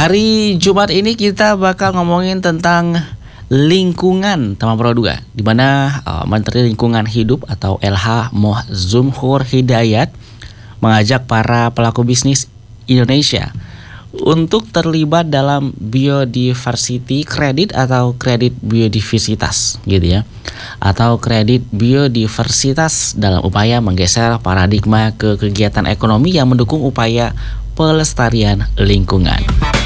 Hari Jumat ini kita bakal ngomongin tentang lingkungan, teman Pro 2, di mana Menteri Lingkungan Hidup atau LH Zumhur Hidayat mengajak para pelaku bisnis Indonesia untuk terlibat dalam biodiversity credit atau kredit biodiversitas gitu ya, atau kredit biodiversitas dalam upaya menggeser paradigma ke kegiatan ekonomi yang mendukung upaya pelestarian lingkungan.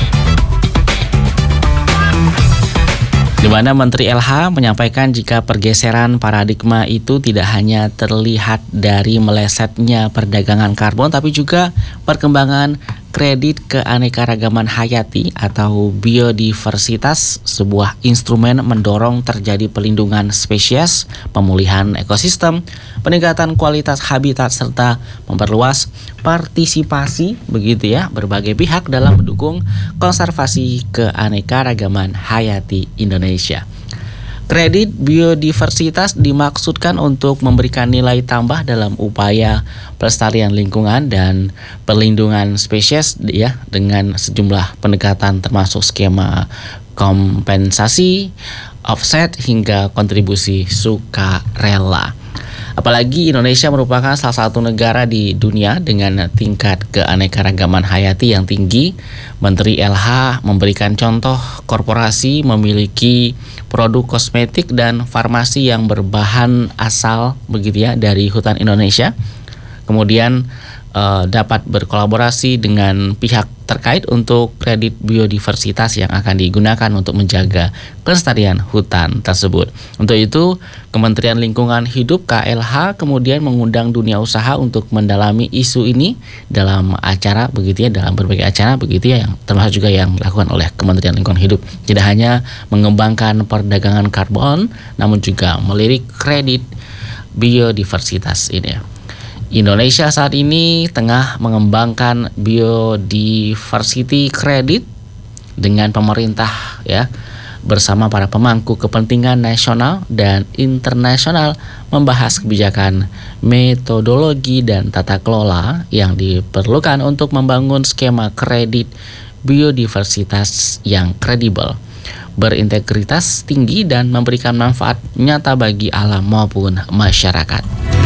Di mana Menteri LH menyampaikan jika pergeseran paradigma itu tidak hanya terlihat dari melesetnya perdagangan karbon, tapi juga perkembangan kredit keanekaragaman hayati atau biodiversitas, sebuah instrumen mendorong terjadi pelindungan spesies, pemulihan ekosistem, peningkatan kualitas habitat, serta memperluas partisipasi begitu ya berbagai pihak dalam mendukung konservasi keanekaragaman hayati Indonesia. Kredit biodiversitas dimaksudkan untuk memberikan nilai tambah dalam upaya pelestarian lingkungan dan perlindungan spesies ya, dengan sejumlah pendekatan termasuk skema kompensasi, offset hingga kontribusi sukarela. Apalagi Indonesia merupakan salah satu negara di dunia dengan tingkat keanekaragaman hayati yang tinggi. Menteri LH memberikan contoh korporasi memiliki produk kosmetik dan farmasi yang berbahan asal begitu ya dari hutan Indonesia. Kemudian dapat berkolaborasi dengan pihak terkait untuk kredit biodiversitas yang akan digunakan untuk menjaga kelestarian hutan tersebut. Untuk itu, Kementerian Lingkungan Hidup KLH kemudian mengundang dunia usaha untuk mendalami isu ini dalam acara begitu ya, dalam berbagai acara begitu ya, yang termasuk juga yang dilakukan oleh Kementerian Lingkungan Hidup. Tidak hanya mengembangkan perdagangan karbon, namun juga melirik kredit biodiversitas ini ya. Indonesia saat ini tengah mengembangkan biodiversity credit dengan pemerintah ya, bersama para pemangku kepentingan nasional dan internasional membahas kebijakan, metodologi dan tata kelola yang diperlukan untuk membangun skema kredit biodiversitas yang kredibel, berintegritas tinggi dan memberikan manfaat nyata bagi alam maupun masyarakat.